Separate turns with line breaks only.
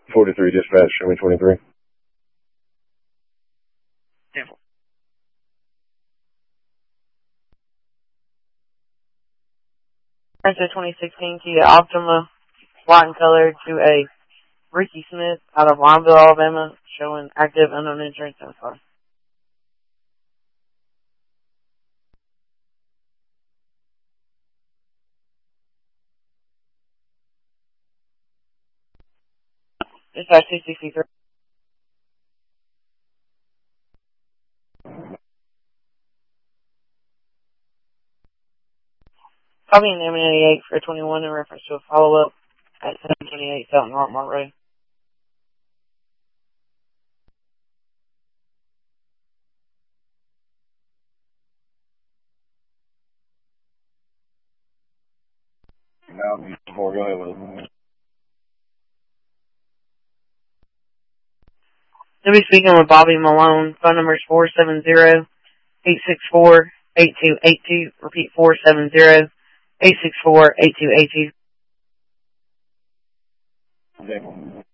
43 dispatch, show me 23.
Careful. Transfer 2016 Kia Optima, white and colored, to a Ricky Smith out of Lineville, Alabama, showing active unknown insurance on the car. Dispatch 263. Copy an M88 for 21 in reference to a follow-up at 728 Felton Rockmart Road.
Now, before, go ahead with it.
You'll be speaking with Bobby Malone. Phone number is 470-864-8282. Repeat, 470-864-8282.
Okay.